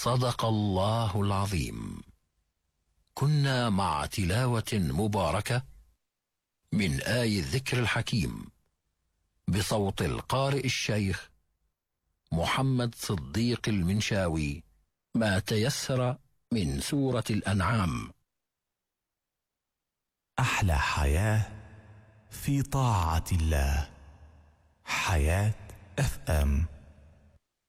صدق الله العظيم. كنا مع تلاوة مباركة من آي الذكر الحكيم بصوت القارئ الشيخ محمد صديق المنشاوي، ما تيسر من سورة الأنعام. أحلى حياة في طاعة الله. حياة FM.